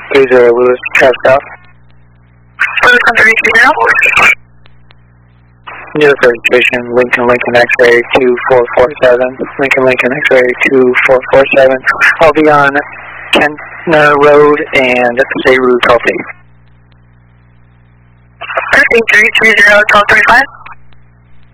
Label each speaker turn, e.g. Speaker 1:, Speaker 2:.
Speaker 1: 30 Lewis, Trav South.
Speaker 2: Lewis 330.
Speaker 1: New registration, Lincoln X-ray 2447. Lincoln X-ray 2447. I'll be on Kentner Road and State Route 12.
Speaker 2: 330, 1235.